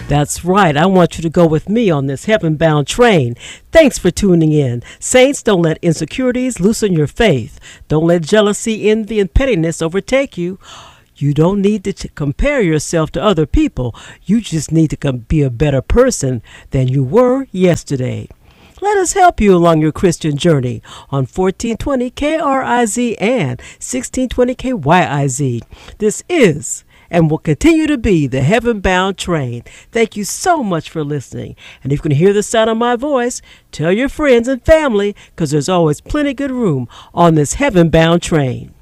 That's right. I want you to go with me on this heaven-bound train. Thanks for tuning in. Saints, don't let insecurities loosen your faith. Don't let jealousy, envy, and pettiness overtake you. You don't need to compare yourself to other people. You just need to be a better person than you were yesterday. Let us help you along your Christian journey on 1420 KRIZ and 1620 KYIZ. This is and will continue to be the heaven-bound train. Thank you so much for listening. And if you can hear the sound of my voice, tell your friends and family, because there's always plenty good room on this heaven-bound train.